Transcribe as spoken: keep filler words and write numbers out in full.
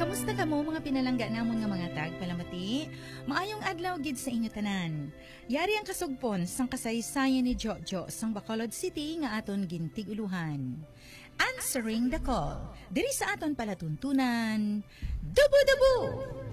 Kamusta ka mo mga pinalangga namon nga mga tag palamati? Maayong adlaw gid sa inyo tanan. Yari ang kasugpon sang kasaysayan ni Jojo sang Bacolod City nga aton gintiguluhan. Answering the call. Diri sa aton palatuntunan, Dubu Dubu!